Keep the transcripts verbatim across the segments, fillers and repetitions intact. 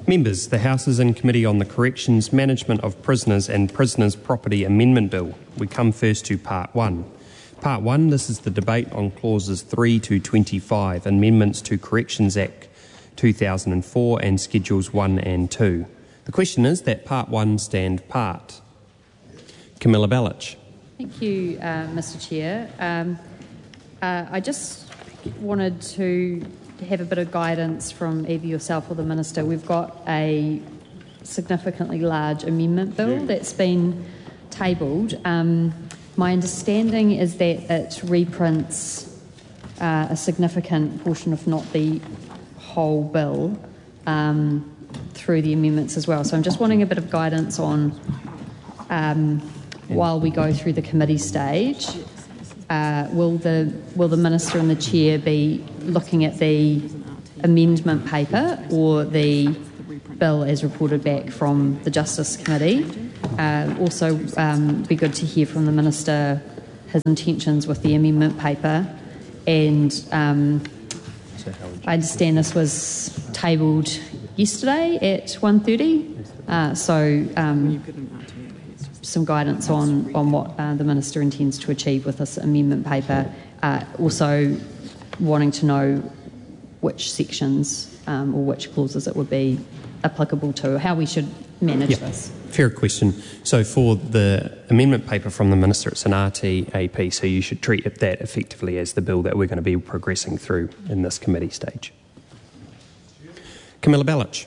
Members, the House is in committee on the Corrections, Management of Prisoners and Prisoners' Property Amendment Bill. We come first to Part one. Part one, this is the debate on Clauses three to twenty-five, amendments to Corrections Act two thousand four and Schedules one and two. The question is that Part one stand part. Camilla Bellich. Thank you, uh, Mister Chair. Um, uh, I just wanted to have a bit of guidance from either yourself or the Minister. We've got a significantly large amendment bill that's been tabled. Um, my understanding is that it reprints uh, a significant portion, if not the whole bill, um, through the amendments as well. So I'm just wanting a bit of guidance on, um, while we go through the committee stage, Uh, will the will the Minister and the Chair be looking at the amendment paper or the bill as reported back from the Justice Committee? Uh, also, um, be good to hear from the Minister his intentions with the amendment paper. And um, I understand this was tabled yesterday at one thirty, uh, so um, some guidance on, on what uh, the Minister intends to achieve with this amendment paper. Uh, also wanting to know which sections um, or which clauses it would be applicable to, or how we should manage yeah, this. Fair question. So for the amendment paper from the Minister, it's an R T A P, so you should treat that effectively as the bill that we're going to be progressing through in this committee stage. Camilla Bellich.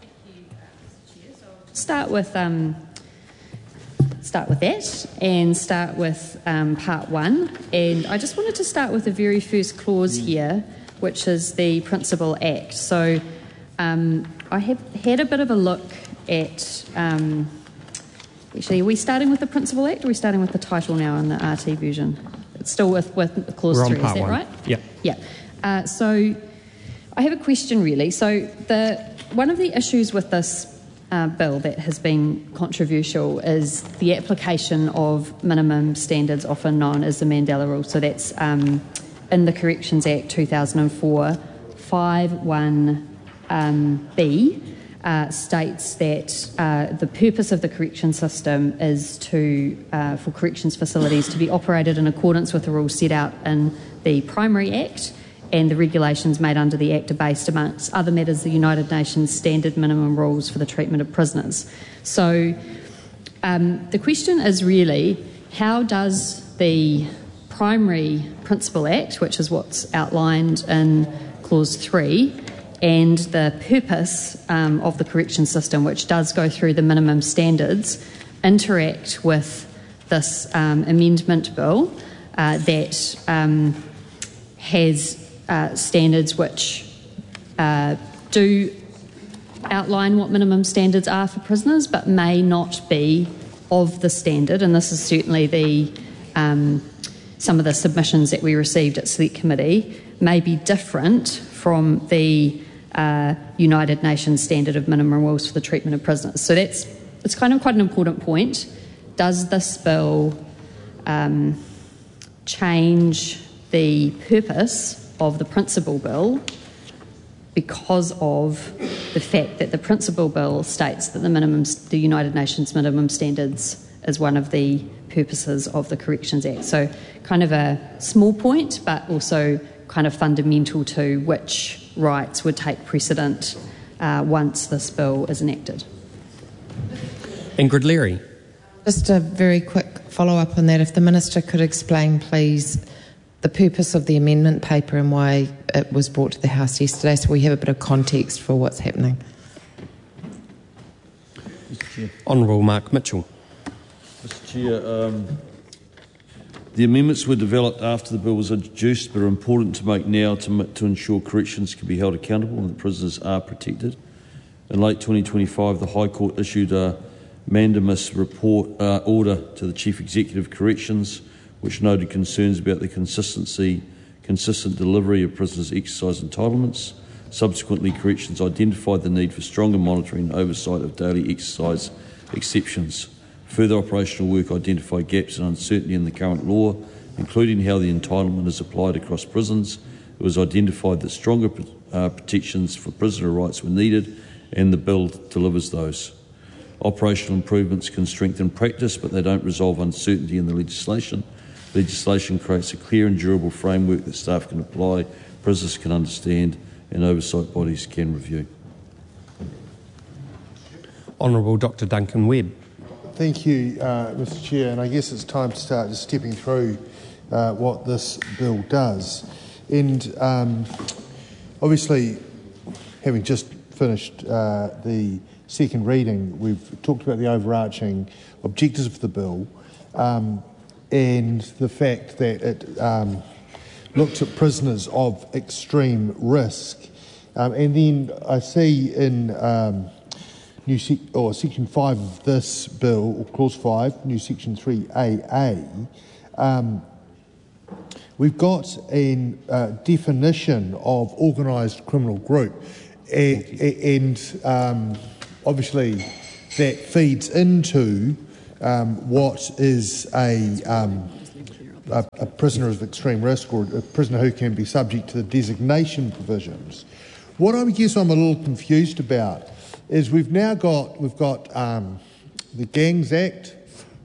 Start with... Um, Start with that and start with um, part one. And I just wanted to start with the very first clause here, which is the Principal Act. So um, I have had a bit of a look at, um, actually, are we starting with the Principal Act or are we starting with the title now in the R T version? It's still with, with clause We're on three, part is that one. right? Yeah. Yeah. Uh, so I have a question really. So the one of the issues with this Uh, bill that has been controversial is the application of minimum standards, often known as the Mandela Rule. So that's um, in the Corrections Act two thousand four, five one B uh, states that uh, the purpose of the correction system is to uh, for corrections facilities to be operated in accordance with the rules set out in the Primary Act, and the regulations made under the Act are based, amongst other matters, the United Nations Standard Minimum Rules for the Treatment of Prisoners. So um, the question is really, how does the Primary Principal Act, which is what's outlined in Clause three, and the purpose um, of the correction system, which does go through the minimum standards, interact with this um, amendment bill uh, that um, has Uh, standards which uh, do outline what minimum standards are for prisoners, but may not be of the standard. And this is certainly the um, some of the submissions that we received at Select Committee may be different from the uh, United Nations Standard of Minimum Rules for the Treatment of Prisoners. So that's it's kind of quite an important point. Does this bill um, change the purpose of the principal bill because of the fact that the principal bill states that the minimum, the United Nations minimum standards is one of the purposes of the Corrections Act? So kind of a small point, but also kind of fundamental to which rights would take precedent uh, once this bill is enacted. Ingrid Leary. Just a very quick follow-up on that. If the Minister could explain, please, the purpose of the amendment paper and why it was brought to the House yesterday, so we have a bit of context for what's happening. Mister Chair. Honourable Mark Mitchell. Mister Chair, um, the amendments were developed after the bill was introduced, but are important to make now to, to ensure corrections can be held accountable and that prisoners are protected. In late twenty twenty-five, the High Court issued a mandamus report uh, order to the Chief Executive of Corrections, which noted concerns about the consistency, consistent delivery of prisoners' exercise entitlements. Subsequently, Corrections identified the need for stronger monitoring and oversight of daily exercise exceptions. Further operational work identified gaps and uncertainty in the current law, including how the entitlement is applied across prisons. It was identified that stronger uh, protections for prisoner rights were needed, and the bill delivers those. Operational improvements can strengthen practice, but they don't resolve uncertainty in the legislation. Legislation creates a clear and durable framework that staff can apply, prisoners can understand, and oversight bodies can review. Honourable Doctor Duncan Webb. Thank you, uh, Mister Chair, and I guess it's time to start just stepping through uh, what this bill does. And um, obviously, having just finished uh, the second reading, we've talked about the overarching objectives of the bill um, and the fact that it um, looks at prisoners of extreme risk. Um, and then I see in um, New sec- or Section five of this bill, or Clause five, New Section three A A, um, we've got a uh, definition of organised criminal group, and, and um, obviously that feeds into um, what is a, um, a, a prisoner of extreme risk, or a prisoner who can be subject to the designation provisions. What I guess I'm a little confused about is we've now got we've got um, the Gangs Act,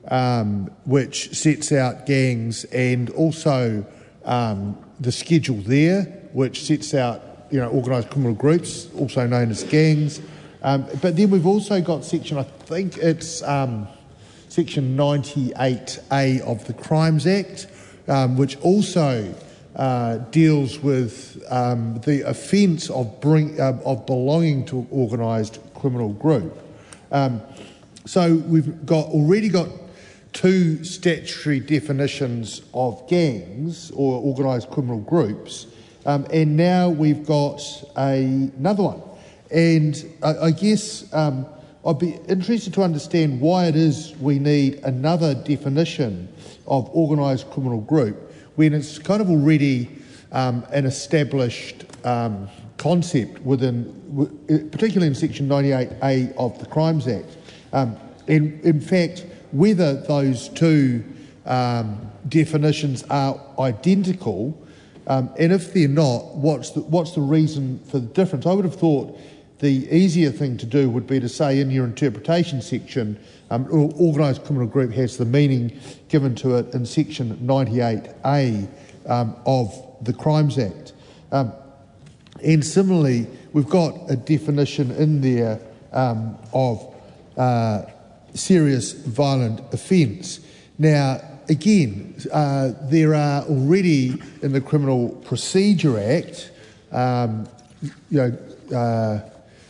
um, which sets out gangs, and also um, the schedule there, which sets out you know organised criminal groups, also known as gangs. Um, but then we've also got section, I think it's um, section ninety-eight A of the Crimes Act, um, which also uh, deals with um, the offence of bring, uh, of belonging to an organised criminal group. Um, so we've got already got two statutory definitions of gangs or organised criminal groups, um, and now we've got a, another one. And I, I guess um, I'd be interested to understand why it is we need another definition of organised criminal group when it's kind of already um, an established um, concept within, particularly in Section ninety-eight A of the Crimes Act. Um, and in fact, whether those two um, definitions are identical, um, and if they're not, what's the, what's the reason for the difference? I would have thought the easier thing to do would be to say in your interpretation section, um, organised criminal group has the meaning given to it in Section ninety-eight A um, of the Crimes Act. Um, and similarly, we've got a definition in there um, of uh, serious violent offence. Now, again, uh, there are already in the Criminal Procedure Act, um, you know, uh,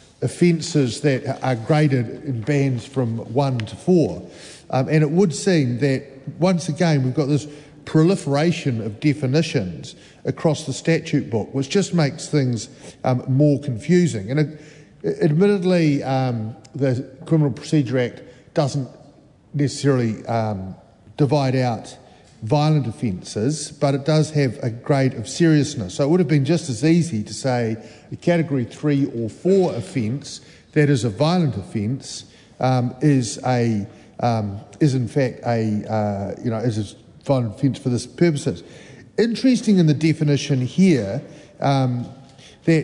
offences that are graded in bands from one to four. Um, and it would seem that, once again, we've got this proliferation of definitions across the statute book, which just makes things um, more confusing. And it, admittedly, um, the Criminal Procedure Act doesn't necessarily um, divide out violent offences, but it does have a grade of seriousness. So it would have been just as easy to say a category three or four offence that is a violent offence um, is a um, is in fact a uh, you know is a violent offence for this purposes. Interesting in the definition here um, that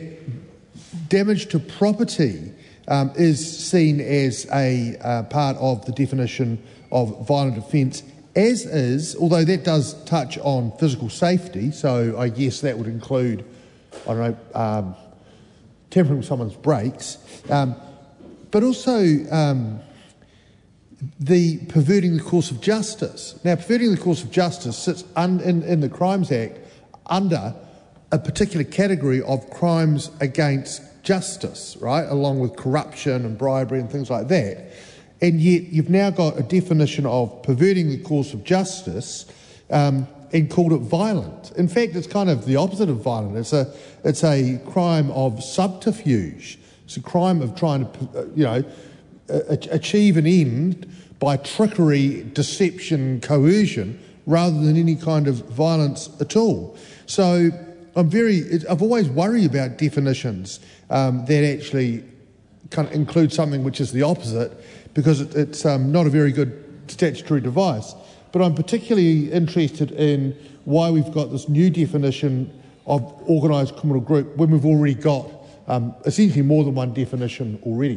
damage to property um, is seen as a uh, part of the definition of violent offence, as is, although that does touch on physical safety, so I guess that would include, I don't know, um, tempering someone's brakes, um, but also um, the perverting the course of justice. Now, perverting the course of justice sits un- in, in the Crimes Act under a particular category of crimes against justice, right, along with corruption and bribery and things like that. And yet you've now got a definition of perverting the course of justice um, and called it violent. In fact, it's kind of the opposite of violent. It's a it's a crime of subterfuge. It's a crime of trying to, you know, achieve an end by trickery, deception, coercion, rather than any kind of violence at all. So I'm very, I've always worried about definitions um, that actually kind of include something which is the opposite, because it, it's um, not a very good statutory device. But I'm particularly interested in why we've got this new definition of organised criminal group when we've already got um, essentially more than one definition already.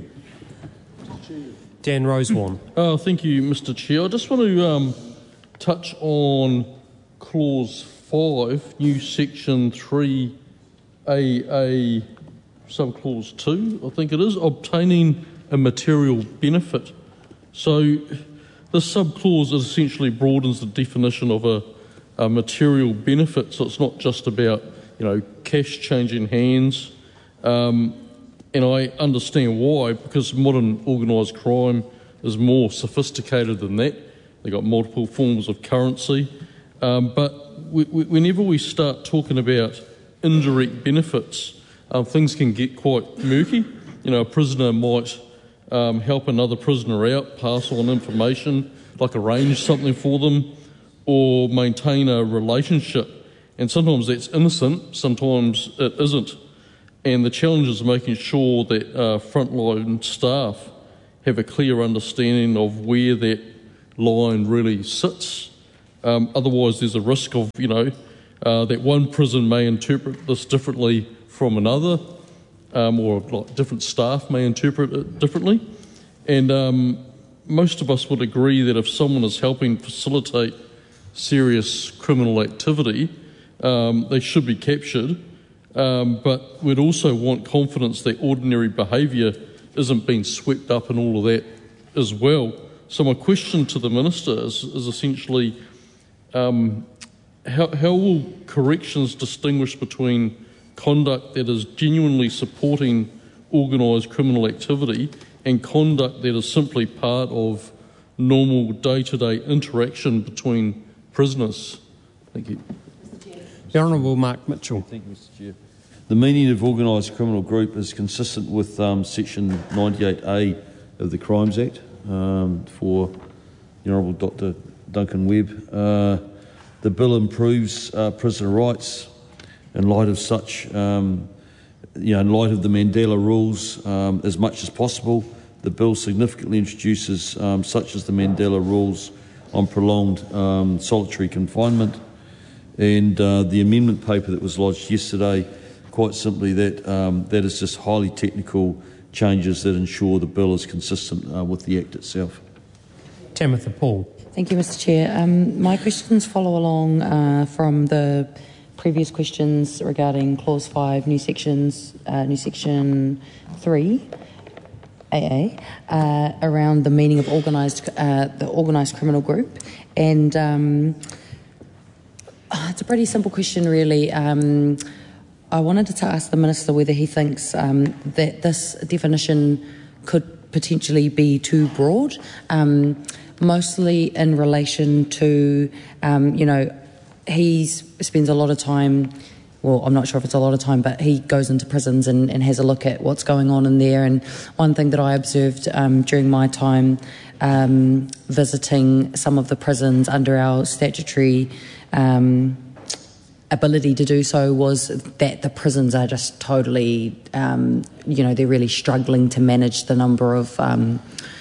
Dan Rosewarne. Uh, thank you, Mister Chair. I just want to um, touch on Clause five, new Section three A A, Subclause two, I think it is, obtaining a material benefit. So this subclause essentially broadens the definition of a, a material benefit, so it's not just about, you know, cash changing hands. Um, and I understand why, because modern organised crime is more sophisticated than that. They've got multiple forms of currency. Um, but we, we, whenever we start talking about indirect benefits, um, things can get quite murky. You know, a prisoner might um, help another prisoner out, pass on information, like arrange something for them, or maintain a relationship. And sometimes that's innocent, sometimes it isn't. And the challenge is making sure that uh, frontline staff have a clear understanding of where that line really sits. Um, otherwise, there's a risk of, you know, uh, that one prison may interpret this differently from another, um, or like different staff may interpret it differently. And um, most of us would agree that if someone is helping facilitate serious criminal activity, um, they should be captured. Um, but we'd also want confidence that ordinary behaviour isn't being swept up in all of that as well. So my question to the Minister is, is essentially, um, how, how will corrections distinguish between conduct that is genuinely supporting organised criminal activity and conduct that is simply part of normal day-to-day interaction between prisoners? Thank you. The Honourable Mark Mitchell. Thank you, Mister Chair. The meaning of organised criminal group is consistent with um, Section ninety-eight A of the Crimes Act um, for the Honourable Doctor Duncan Webb. Uh, the bill improves uh, prisoner rights in light of such, um, you know, in light of the Mandela rules um, as much as possible. The bill significantly introduces um, such as the Mandela rules on prolonged um, solitary confinement. And uh, the amendment paper that was lodged yesterday, quite simply that um, that is just highly technical changes that ensure the bill is consistent uh, with the Act itself. Tamitha Paul. Thank you, Mister Chair. Um, my questions follow along uh, from the previous questions regarding Clause five, new sections, uh, new Section three, A A, uh, around the meaning of organised, uh, the organised criminal group. And um, it's a pretty simple question, really. Um, I wanted to ask the Minister whether he thinks um, that this definition could potentially be too broad, um, mostly in relation to, um, you know, he spends a lot of time, well, I'm not sure if it's a lot of time, but he goes into prisons and, and has a look at what's going on in there. And one thing that I observed um, during my time um, visiting some of the prisons under our statutory um, ability to do so was that the prisons are just totally, um, you know, they're really struggling to manage the number of um,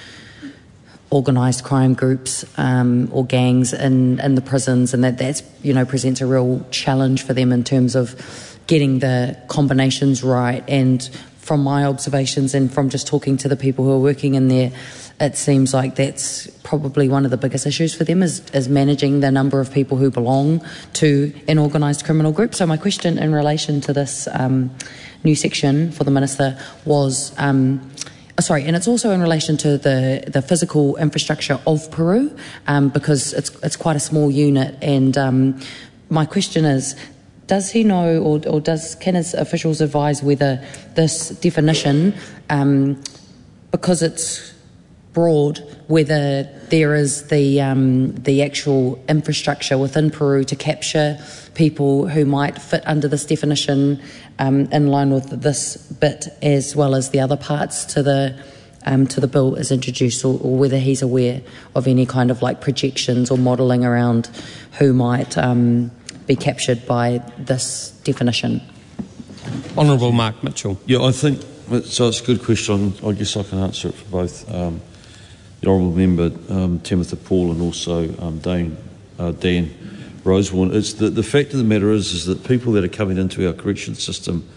organised crime groups um, or gangs in, in the prisons, and that that's, you know, presents a real challenge for them in terms of getting the combinations right. And from my observations and from just talking to the people who are working in there, it seems like that's probably one of the biggest issues for them is, is managing the number of people who belong to an organised criminal group. So my question in relation to this um, new section for the Minister was, um, oh, sorry, and it's also in relation to the, the physical infrastructure of Peru, um, because it's, it's quite a small unit. And um, my question is, does he know or, or does can his officials advise whether this definition, um, because it's broad, whether there is the um, the actual infrastructure within Peru to capture people who might fit under this definition um, in line with this bit, as well as the other parts to the um, to the bill is introduced, or, or whether he's aware of any kind of like projections or modelling around who might um, be captured by this definition. Honourable Mark Mitchell. Yeah, I think so. It's a good question. I guess I can answer it for both. Um, The Honourable Member um, Tamitha Paul and also um, Dan, uh, Dan Rosewarne. It's the, the fact of the matter is, is that people that are coming into our correction system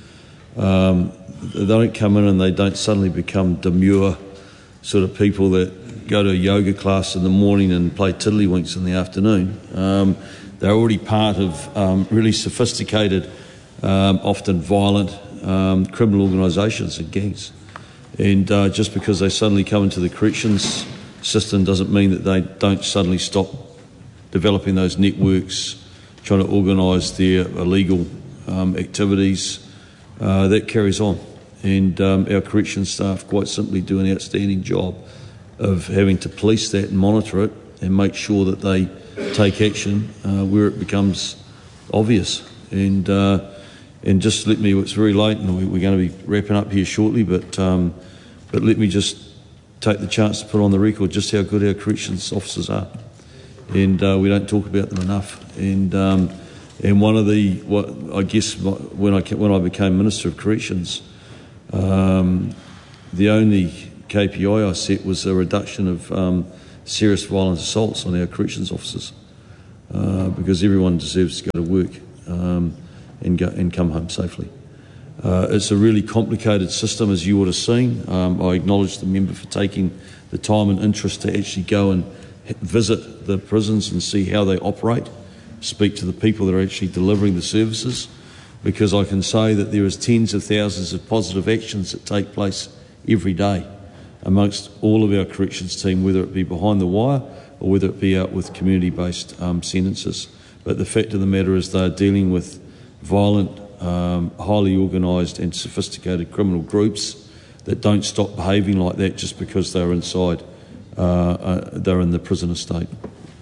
Um, they don't come in and they don't suddenly become demure sort of people that go to a yoga class in the morning and play tiddlywinks in the afternoon. Um, they're already part of um, really sophisticated, um, often violent um, criminal organisations and gangs. And uh, just because they suddenly come into the corrections system doesn't mean that they don't suddenly stop developing those networks, trying to organise their illegal um, activities. Uh, that carries on. And um, our corrections staff quite simply do an outstanding job of having to police that and monitor it and make sure that they take action uh, where it becomes obvious. And uh, and just let me, it's very late and we, we're going to be wrapping up here shortly, but um, but let me just take the chance to put on the record just how good our corrections officers are. And uh, we don't talk about them enough. And um, and one of the, what I guess when I when I became Minister of Corrections, um, the only K P I I set was a reduction of um, serious violent assaults on our corrections officers, uh, because everyone deserves to go to work um, and go and come home safely. Uh, it's a really complicated system, as you would have seen. Um, I acknowledge the member for taking the time and interest to actually go and visit the prisons and see how they operate, speak to the people that are actually delivering the services, because I can say that there is tens of thousands of positive actions that take place every day amongst all of our corrections team, whether it be behind the wire or whether it be out with community-based um, sentences. But the fact of the matter is they're dealing with violent, um, highly organised and sophisticated criminal groups that don't stop behaving like that just because they're inside, uh, uh, they're in the prison estate.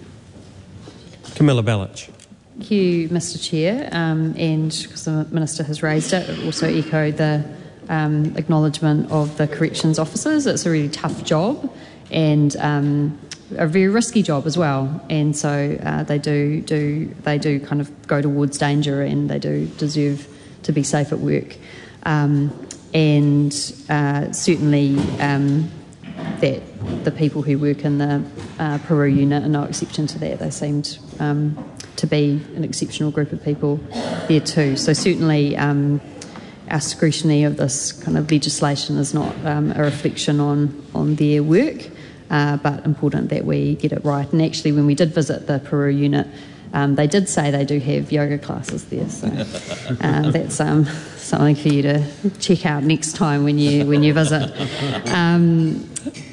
Camilla Bellich. Thank you, Mister Chair, um, and because the Minister has raised it, it also echoed the um, acknowledgement of the corrections officers. It's a really tough job and um, a very risky job as well, and so uh, they do do they do kind of go towards danger, and they do deserve to be safe at work, um, and uh, certainly um, that the people who work in the uh, Peru unit are no exception to that. They seemed um, to be an exceptional group of people there too. So certainly um, our scrutiny of this kind of legislation is not um, a reflection on, on their work, uh, but important that we get it right. And actually when we did visit the Peru unit, um, they did say they do have yoga classes there, so uh, that's um, something for you to check out next time when you when you visit. Um,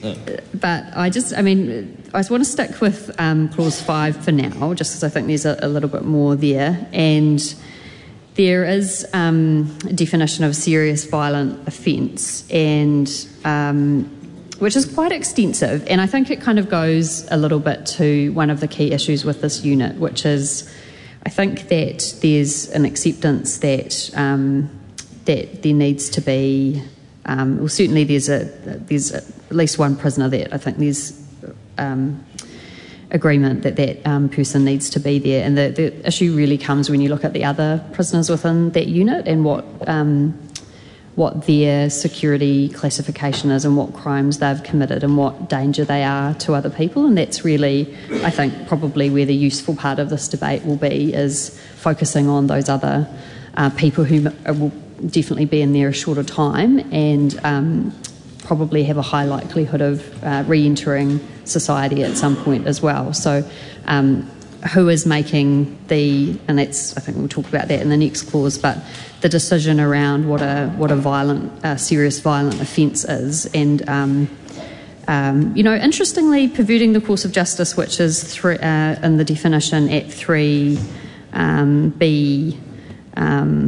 but I just, I mean, I just want to stick with um, clause five for now, just because I think there's a, a little bit more there, and there is um, a definition of serious violent offence, and um, which is quite extensive, and I think it kind of goes a little bit to one of the key issues with this unit, which is I think that there's an acceptance that um, that there needs to be, um, well, certainly there's a there's a, at least one prisoner that I think there's um, agreement that that um, person needs to be there, and the, the issue really comes when you look at the other prisoners within that unit and what um, what their security classification is and what crimes they've committed and what danger they are to other people. And that's really, I think, probably where the useful part of this debate will be, is focusing on those other uh, people who will definitely be in there a shorter time and um, probably have a high likelihood of uh, re-entering society at some point as well. So um, who is making the, and that's, I think we'll talk about that in the next clause, but the decision around what a what a violent, uh, serious violent offence is, and um, um, you know, interestingly, perverting the course of justice, which is th- uh, in the definition at three um, B um,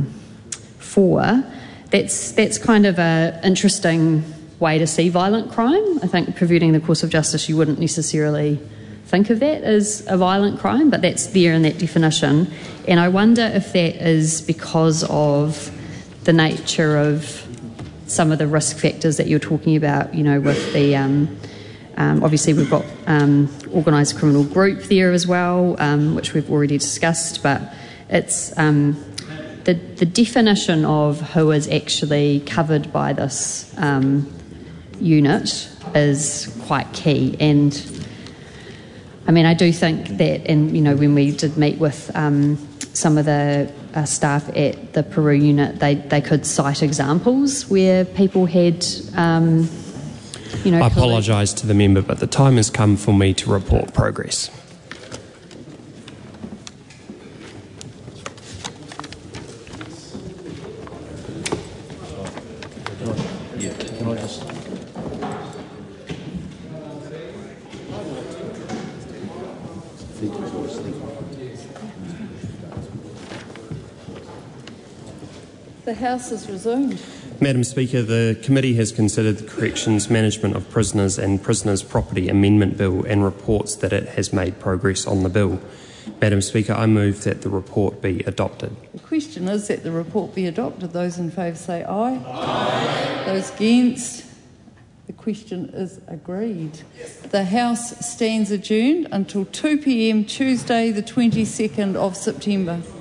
four, that's that's kind of a interesting way to see violent crime. I think perverting the course of justice, you wouldn't necessarily think of that as a violent crime, but that's there in that definition. And I wonder if that is because of the nature of some of the risk factors that you're talking about, you know, with the, um, um, obviously we've got um, organised criminal group there as well, um, which we've already discussed, but it's um, the, the definition of who is actually covered by this um, unit is quite key. And I mean, I do think that, and you know, when we did meet with um, some of the uh, staff at the Peru unit, they, they could cite examples where people had, um, you know... I apologise to the member, but the time has come for me to report progress. Yeah, can I just... The House is resumed. Madam Speaker, the committee has considered the Corrections Management of Prisoners and Prisoners' Property Amendment Bill and reports that it has made progress on the bill. Madam Speaker, I move that the report be adopted. The question is that the report be adopted. Those in favour say aye. Aye. Those against? The question is agreed. Yes. The House stands adjourned until two p m Tuesday the twenty-second of September.